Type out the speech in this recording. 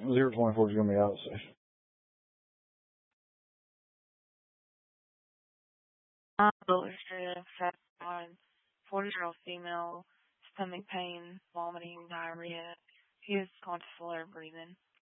024 is going to be out of station. Illustrative, fat on 40-year-old female, stomach pain, vomiting, diarrhea. He is conscious, alert, breathing.